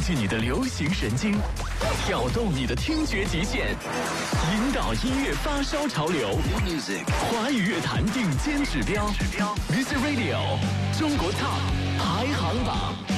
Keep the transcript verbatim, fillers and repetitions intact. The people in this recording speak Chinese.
激你的流行神经，挑动你的听觉极限，引导音乐发烧潮流。华语乐坛顶尖指标 ，Music Radio 中国 Top 排行榜。